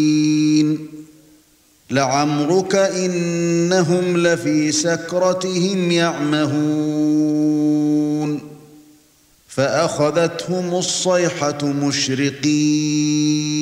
لعمرك إنهم لفي سكرتهم يعمهون فأخذتهم الصيحة مشرقين